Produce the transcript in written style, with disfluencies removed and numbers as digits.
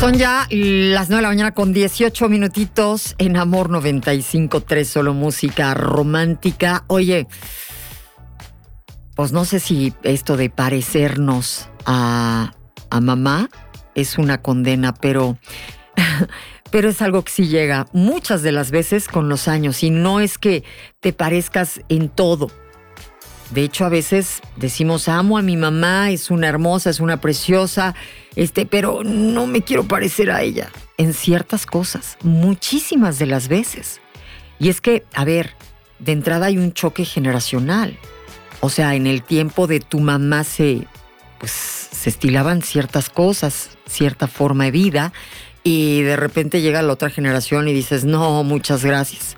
Son ya las 9 de la mañana con 18 minutitos en Amor 95.3, solo música romántica. Oye, pues no sé si esto de parecernos a mamá es una condena, pero es algo que sí llega muchas de las veces con los años, y no es que te parezcas en todo. De hecho, a veces decimos, amo a mi mamá, es una hermosa, es una preciosa, pero no me quiero parecer a ella en ciertas cosas, muchísimas de las veces. Y es que, a ver, de entrada hay un choque generacional. O sea, en el tiempo de tu mamá se estilaban ciertas cosas, cierta forma de vida, y de repente llega la otra generación y dices, no, muchas gracias.